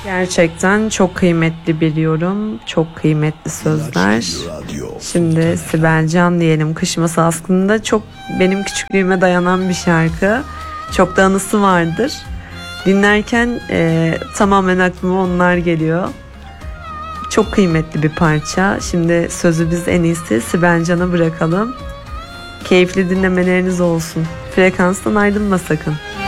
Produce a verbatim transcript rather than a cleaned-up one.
Gerçekten çok kıymetli bir yorum, çok kıymetli sözler. Şimdi Sibel Can diyelim. Kış Masası aslında çok benim küçüklüğüme dayanan bir şarkı. Çok da anısı vardır. Dinlerken e, tamamen aklıma onlar geliyor. Çok kıymetli bir parça. Şimdi sözü biz en iyisi Sibel Can'a bırakalım. Keyifli dinlemeleriniz olsun. Frekanstan ayrılma sakın.